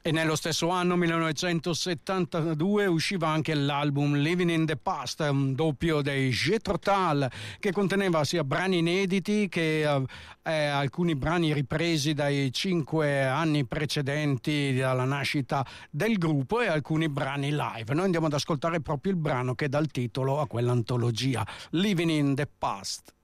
E nello stesso anno 1972 usciva anche l'album Living in the Past, un doppio dei Jethro Tull, che conteneva sia brani inediti che alcuni brani ripresi dai 5 anni precedenti alla nascita del gruppo e alcuni brani live. Noi andiamo ad ascoltare proprio il brano che dà il titolo a quell'antologia, Living in the Past.